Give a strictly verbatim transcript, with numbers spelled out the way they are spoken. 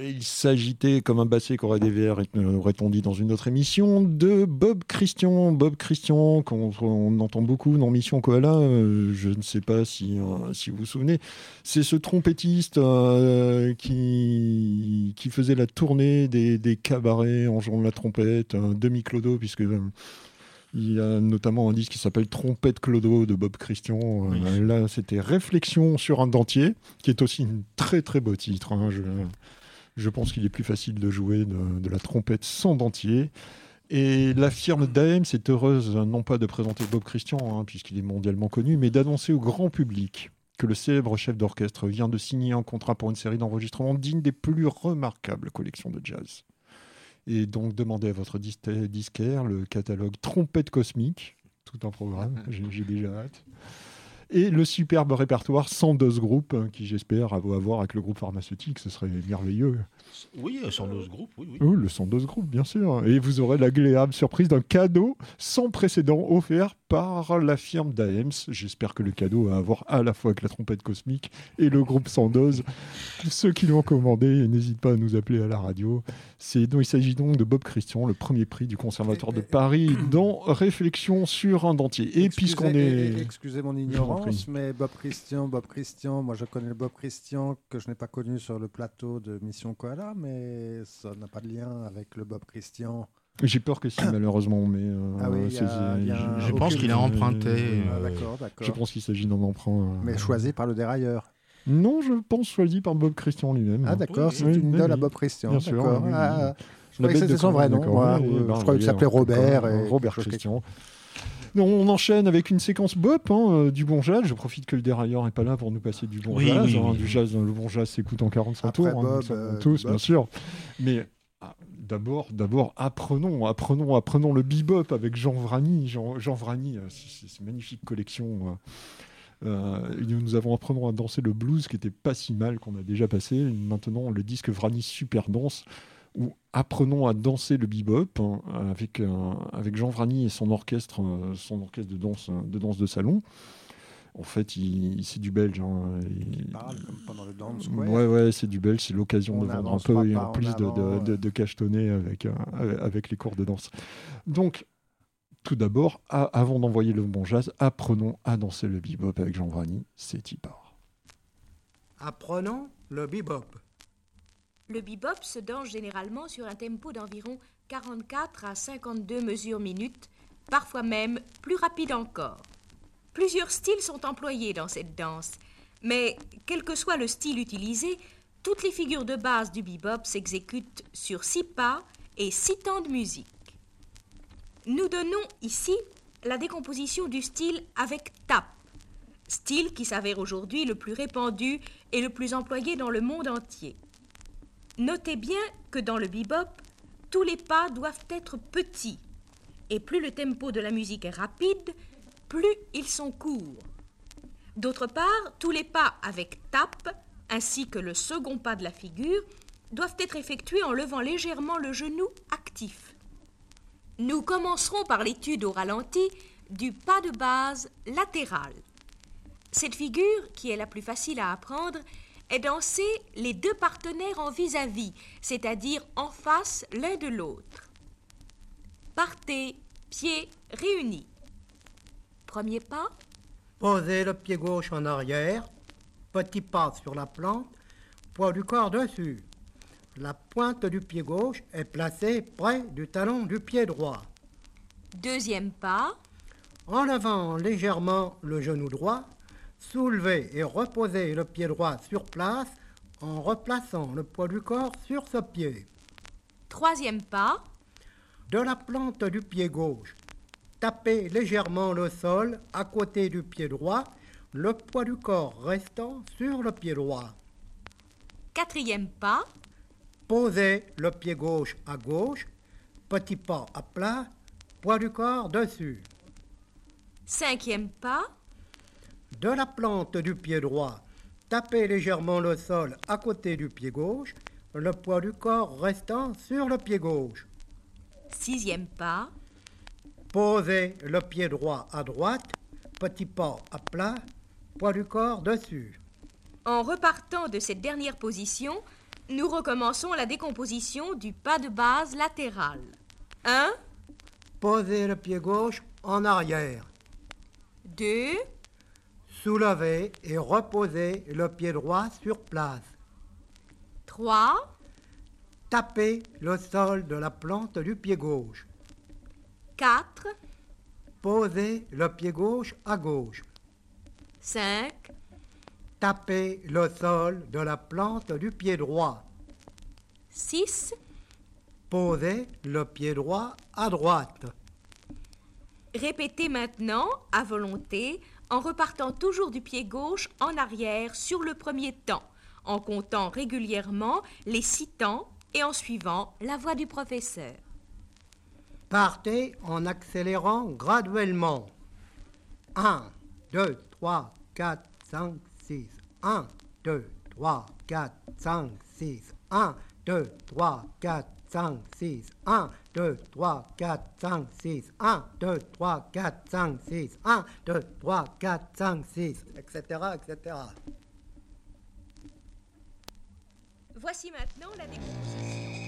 il s'agitait comme un basset qu'aurait des V R, aurait-on dit dans une autre émission, de Bob Christian. Bob Christian, qu'on on entend beaucoup dans Mission Koala, euh, je ne sais pas si, euh, si vous vous souvenez, c'est ce trompettiste euh, qui, qui faisait la tournée des, des cabarets en jouant de la trompette, un demi-clodo, puisque... Euh, il y a notamment un disque qui s'appelle Trompette Clodo de Bob Christian. Oui. Euh, là, c'était Réflexion sur un dentier, qui est aussi un très très beau titre. Hein. Je, je pense qu'il est plus facile de jouer de, de la trompette sans dentier. Et la firme d'A M S est heureuse, non pas de présenter Bob Christian, hein, puisqu'il est mondialement connu, mais d'annoncer au grand public que le célèbre chef d'orchestre vient de signer un contrat pour une série d'enregistrements digne des plus remarquables collections de jazz. Et donc, demandez à votre dis- disquaire le catalogue Trompette Cosmique, tout un programme, j'ai, j'ai déjà hâte. Et le superbe répertoire cent douze groupes, hein, qui j'espère avoir avec le groupe pharmaceutique, ce serait merveilleux. Oui, cent douze groupes, oui, oui. Oh, le cent douze groupes, bien sûr. Et vous aurez l'agréable surprise d'un cadeau sans précédent offert par la firme d'A M S. J'espère que le cadeau va avoir à la fois avec la trompette cosmique et le groupe cent douze. Ceux qui l'ont commandé, n'hésitent pas à nous appeler à la radio. C'est, donc, il s'agit donc de Bob Christian, le premier prix du Conservatoire de Paris dans Réflexion sur un dentier. Et excusez, puisqu'on est... Excusez mon ignorance, mais Bob Christian, Bob Christian, moi je connais le Bob Christian que je n'ai pas connu sur le plateau de Mission Koala, mais ça n'a pas de lien avec le Bob Christian. J'ai peur que si, malheureusement, mais euh, ah oui, c'est, y a, y a je pense qu'il a emprunté. Euh, ah, d'accord, d'accord. Je pense qu'il s'agit d'un emprunt. Euh, mais choisi par le dérailleur. Non, je pense choisi par Bob Christian lui-même. Ah d'accord, oui, c'est oui, une oui, idole oui. à Bob Christian. Bien d'accord. sûr. Oui, ah, oui. Je croyais que c'était son vrai nom. Voilà. Oui, je ben, croyais qu'il s'appelait Robert. Et Robert Christian. Donc, on enchaîne avec une séquence Bop, hein, euh, du bon jazz. Je profite que le dérailleur n'est pas là pour nous passer du bon oui, jazz. Oui, hein, oui. Du jazz, le bon jazz s'écoute en quarante-cinq Après tours. Bob, hein, euh, tous, Bob. bien sûr. Mais ah, d'abord, d'abord, apprenons, apprenons, apprenons le bebop avec Jean Vrani. Jean, Jean Vrani, euh, c'est, c'est une magnifique collection. Euh, euh, nous avons apprenons à danser le blues, qui était pas si mal, qu'on a déjà passé. Et maintenant, le disque Vrani Super Danse, où apprenons à danser le bebop, hein, avec, euh, avec Jean Vrani et son orchestre, euh, son orchestre de danse, de danse de salon. En fait, il, c'est du belge. Hein, il, il parle comme pendant le dance. Ouais, ouais, ouais, c'est du belge. C'est l'occasion on de vendre un peu et en plus avant, de, de, de, de cachetonner avec, euh, avec les cours de danse. Donc, tout d'abord, à, avant d'envoyer le bon jazz, apprenons à danser le bebop avec Jean Vrani. C'est y part. Apprenons le bebop. Le bebop se danse généralement sur un tempo d'environ quarante-quatre à cinquante-deux mesures minutes, parfois même plus rapide encore. Plusieurs styles sont employés dans cette danse, mais quel que soit le style utilisé, toutes les figures de base du bebop s'exécutent sur six pas et six temps de musique. Nous donnons ici la décomposition du style avec tap, style qui s'avère aujourd'hui le plus répandu et le plus employé dans le monde entier. Notez bien que dans le bebop, tous les pas doivent être petits, et plus le tempo de la musique est rapide, plus ils sont courts. D'autre part, tous les pas avec tap, ainsi que le second pas de la figure, doivent être effectués en levant légèrement le genou actif. Nous commencerons par l'étude au ralenti du pas de base latéral. Cette figure, qui est la plus facile à apprendre, est dansée les deux partenaires en vis-à-vis, c'est-à-dire en face l'un de l'autre. Partez, pieds réunis. Premier pas. Posez le pied gauche en arrière, petit pas sur la plante, poids du corps dessus. La pointe du pied gauche est placée près du talon du pied droit. Deuxième pas. En levant légèrement le genou droit, soulevez et reposez le pied droit sur place en replaçant le poids du corps sur ce pied. Troisième pas. De la plante du pied gauche, tapez légèrement le sol à côté du pied droit, le poids du corps restant sur le pied droit. Quatrième pas. Posez le pied gauche à gauche, petit pas à plat, poids du corps dessus. Cinquième pas. De la plante du pied droit, tapez légèrement le sol à côté du pied gauche, le poids du corps restant sur le pied gauche. Sixième pas. Posez le pied droit à droite, petit pas à plat, poids du corps dessus. En repartant de cette dernière position, Nous recommençons la décomposition du pas de base latéral. un. Posez le pied gauche en arrière. deux. Soulevez et reposez le pied droit sur place. trois. Tapez le sol de la plante du pied gauche. quatre. Posez le pied gauche à gauche. cinq. Tapez le sol de la plante du pied droit. six. Posez le pied droit à droite. Répétez maintenant, à volonté, en repartant toujours du pied gauche en arrière sur le premier temps, en comptant régulièrement les six temps et en suivant la voix du professeur. Partez en accélérant graduellement. un, deux, trois, quatre, cinq, six. un, deux, trois, quatre, cinq, six. un, deux, trois, quatre, cinq, six. un, deux, trois, quatre, cinq, six. un, deux, trois, quatre, cinq, six. un, deux, trois, quatre, cinq, six, et cetera, et cetera. Voici maintenant la décomposition.